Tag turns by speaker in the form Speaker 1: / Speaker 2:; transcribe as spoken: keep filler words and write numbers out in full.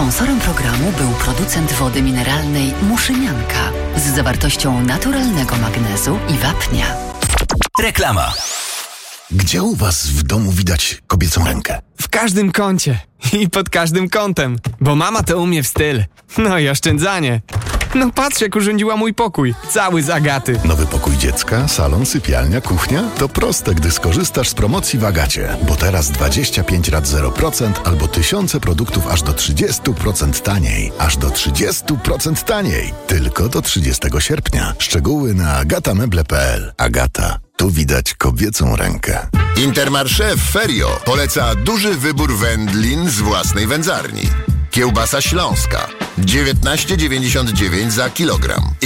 Speaker 1: Sponsorem programu był producent wody mineralnej Muszynianka z zawartością naturalnego magnezu i wapnia.
Speaker 2: Reklama.
Speaker 3: Gdzie u was w domu widać kobiecą rękę?
Speaker 4: W każdym kącie i pod każdym kątem, bo mama to umie w styl. No i oszczędzanie. No patrz, jak urządziła mój pokój, cały z Agaty.
Speaker 3: Nowy pokój dziecka, salon, sypialnia, kuchnia? To proste, gdy skorzystasz z promocji w Agacie. Bo teraz dwadzieścia pięć rat zero procent albo tysiące produktów aż do trzydzieści procent taniej. Aż do trzydzieści procent taniej. Tylko do trzydziestego sierpnia. Szczegóły na agatameble kropka p l. Agata. Tu widać kobiecą rękę.
Speaker 5: Intermarché w Ferio poleca duży wybór wędlin z własnej wędzarni. Kiełbasa śląska dziewiętnaście dziewięćdziesiąt dziewięć za kilogram.